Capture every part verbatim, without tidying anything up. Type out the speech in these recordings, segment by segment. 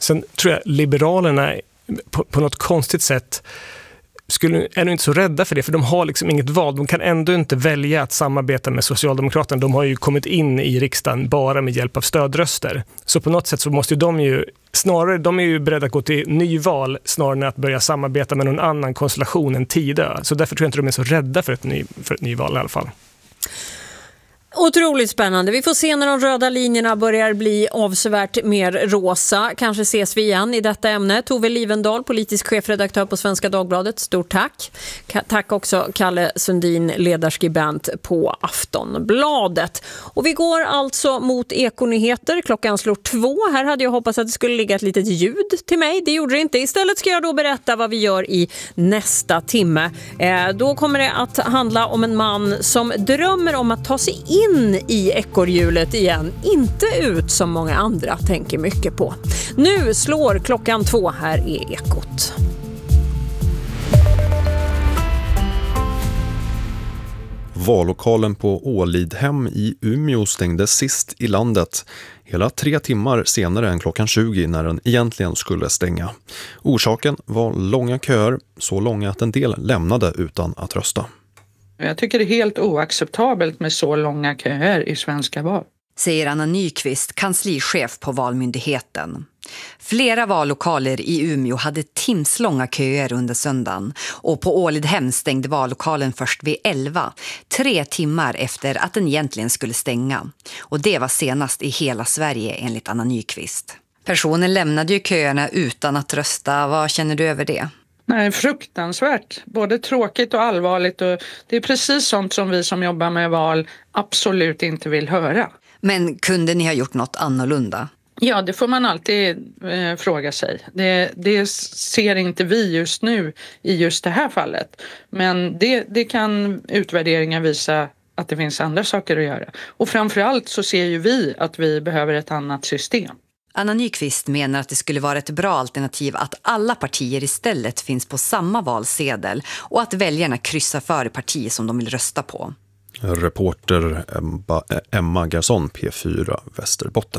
Sen tror jag Liberalerna på, på något konstigt sätt skulle, är nog inte så rädda för det, för de har liksom inget val. De kan ändå inte välja att samarbeta med Socialdemokraterna. De har ju kommit in i riksdagen bara med hjälp av stödröster. Så på något sätt så måste ju de ju snarare, de är ju beredda att gå till nyval snarare än att börja samarbeta med någon annan konstellation än Tidö. Så därför tror jag inte de är så rädda för ett, ny, för ett nyval i alla fall. Otroligt spännande. Vi får se när de röda linjerna börjar bli avsevärt mer rosa. Kanske ses vi igen i detta ämne. Tove Livendal, politisk chefredaktör på Svenska Dagbladet. Stort tack. Ka- tack också Kalle Sundin, ledarskribent på Aftonbladet. Och vi går alltså mot Ekonyheter. Klockan slår två. Här hade jag hoppats att det skulle ligga ett litet ljud till mig. Det gjorde det inte. Istället ska jag då berätta vad vi gör i nästa timme. Eh, då kommer det att handla om en man som drömmer om att ta sig in in i ekorrhjulet igen, inte ut som många andra tänker mycket på. Nu slår klockan två, här är Ekot. Vallokalen på Ålidhem i Umeå stängdes sist i landet, hela tre timmar senare än klockan tjugo när den egentligen skulle stänga. Orsaken var långa köer, så långa att en del lämnade utan att rösta. Jag tycker det är helt oacceptabelt med så långa köer i svenska val. Säger Anna Nyqvist, kanslichef på Valmyndigheten. Flera vallokaler i Umeå hade timslånga köer under söndagen och på Ålidhem stängde vallokalen först vid elva, tre timmar efter att den egentligen skulle stänga. Och det var senast i hela Sverige enligt Anna Nyqvist. Personen lämnade ju köerna utan att rösta. Vad känner du över det? Nej, fruktansvärt. Både tråkigt och allvarligt. Och det är precis sånt som vi som jobbar med val absolut inte vill höra. Men kunde ni ha gjort något annorlunda? Ja, det får man alltid eh, fråga sig. Det, det ser inte vi just nu i just det här fallet. Men det, det kan utvärderingar visa att det finns andra saker att göra. Och framförallt så ser ju vi att vi behöver ett annat system. Anna Nyqvist menar att det skulle vara ett bra alternativ att alla partier istället finns på samma valsedel och att väljarna kryssar för parti som de vill rösta på. Reporter Emma, Emma Garson, P fyra Västerbotten.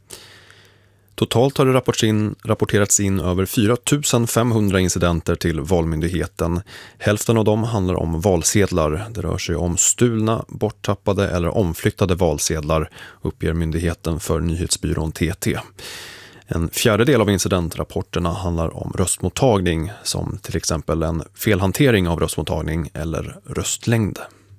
Totalt har det rapporterats in, rapporterats in över fyra tusen femhundra incidenter till Valmyndigheten. Hälften av dem handlar om valsedlar. Det rör sig om stulna, borttappade eller omflyttade valsedlar, uppger myndigheten för nyhetsbyrån T T. En fjärdedel av incidentrapporterna handlar om röstmottagning, som till exempel en felhantering av röstmottagning eller röstlängd.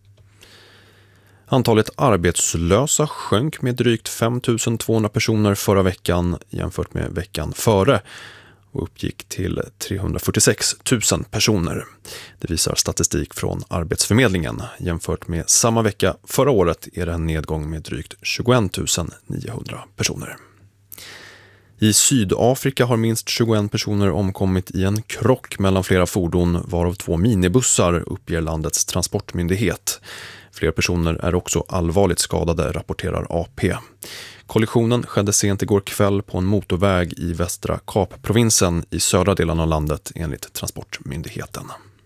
Antalet arbetslösa sjönk med drygt fem tusen tvåhundra personer förra veckan jämfört med veckan före och uppgick till trehundrafyrtiosex tusen personer. Det visar statistik från Arbetsförmedlingen. Jämfört med samma vecka förra året är det en nedgång med drygt tjugoett tusen niohundra personer. I Sydafrika har minst tjugoett personer omkommit i en krock mellan flera fordon, varav två minibussar, uppger landets transportmyndighet. Fler personer är också allvarligt skadade, rapporterar A P. Kollisionen skedde sent igår kväll på en motorväg i västra Kapprovinsen i södra delen av landet, enligt transportmyndigheten.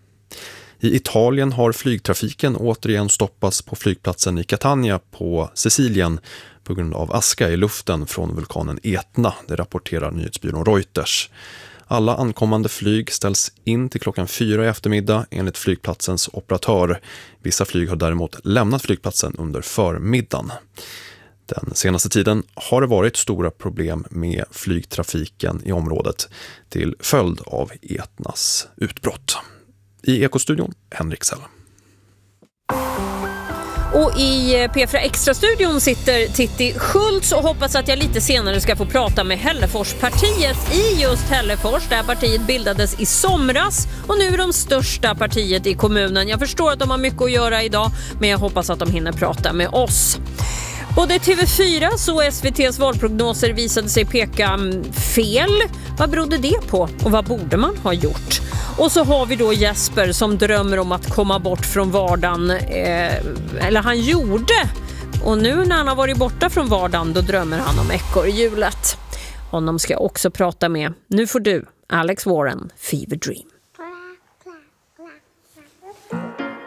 I Italien har flygtrafiken återigen stoppats på flygplatsen i Catania på Sicilien på grund av aska i luften från vulkanen Etna, det rapporterar nyhetsbyrån Reuters. Alla ankommande flyg ställs in till klockan fyra i eftermiddag enligt flygplatsens operatör. Vissa flyg har däremot lämnat flygplatsen under förmiddagen. Den senaste tiden har det varit stora problem med flygtrafiken i området till följd av Etnas utbrott. I Ekostudion, Henrik Sell. Och i P fyra Extra-studion sitter Titti Schultz och hoppas att jag lite senare ska få prata med Hälleforspartiet i just Hällefors. Det här partiet bildades i somras och nu är de största partiet i kommunen. Jag förstår att de har mycket att göra idag, men jag hoppas att de hinner prata med oss. Både T V fyra och S V T:s valprognoser visade sig peka fel. Vad berodde det på och vad borde man ha gjort? Och så har vi då Jesper som drömmer om att komma bort från vardagen. Eh, eller han gjorde. Och nu när han har varit borta från vardagen, då drömmer han om ekorrhjulet. Honom ska jag också prata med. Nu får du, Alex Warren, Fever Dream.